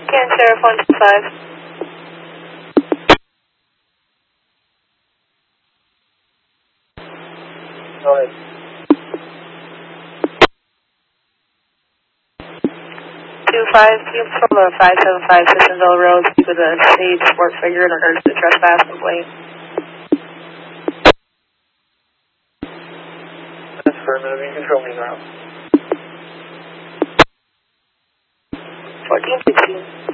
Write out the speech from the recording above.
Can Sheriff 125. Alright. 25, team from 575 Sissonville Road, speak with a state sports figure in regards to trespass complaint. That's affirmative. You can control me around. 1416.